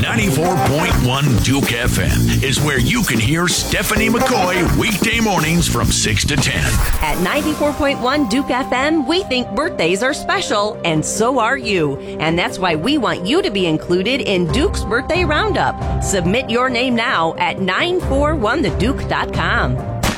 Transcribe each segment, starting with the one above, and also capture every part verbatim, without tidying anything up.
ninety-four point one Duke F M is where you can hear Stephanie McCoy weekday mornings from six to ten. At ninety-four point one Duke F M, we think birthdays are special, and so are you. And that's why we want you to be included in Duke's Birthday Roundup. Submit your name now at nine four one the duke dot com.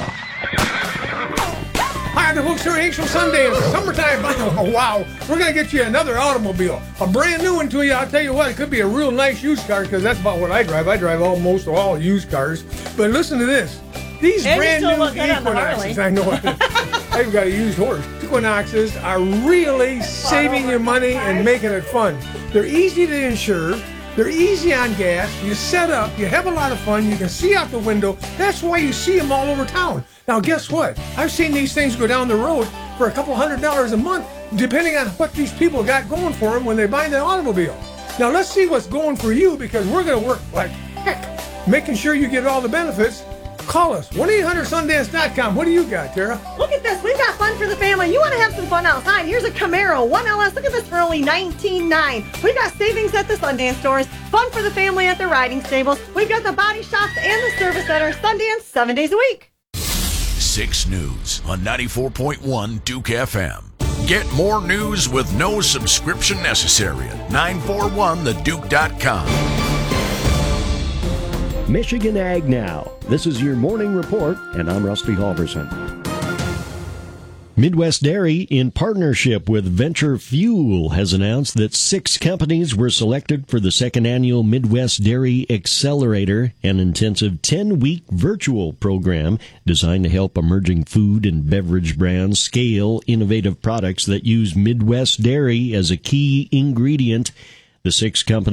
Hi, the folks here at Angel Sunday. It's summertime. Oh, wow. We're going to get you another automobile. A brand new one to you. I'll tell you what, it could be a real nice used car because that's about what I drive. I drive almost all used cars. But listen to this. These and brand you new still look good on the Equinoxes, I know I've got a used horse. Equinoxes are really saving you money and making it fun. They're easy to insure. They're easy on gas. You set up. You have a lot of fun. You can see out the window. That's why you see them all over town. Now, guess what? I've seen these things go down the road for a couple hundred dollars a month, depending on what these people got going for them when they buy the automobile. Now, let's see what's going for you because we're going to work like heck, making sure you get all the benefits. Call us, one eight hundred sundance dot com. What do you got, Tara? Look at this. We've got fun for the family. You want to have some fun outside. Here's a Camaro, one L S. Look at this for only nineteen nine. We've got savings at the Sundance stores, fun for the family at the riding stables. We've got the body shops and the service center. Sundance, seven days a week. six News on ninety-four point one Duke F M. Get more news with no subscription necessary at nine four one the duke dot com. Michigan Ag Now. This is your morning report, and I'm Rusty Halverson. Midwest Dairy, in partnership with Venture Fuel, has announced that six companies were selected for the second annual Midwest Dairy Accelerator, an intensive ten-week virtual program designed to help emerging food and beverage brands scale innovative products that use Midwest Dairy as a key ingredient. The six companies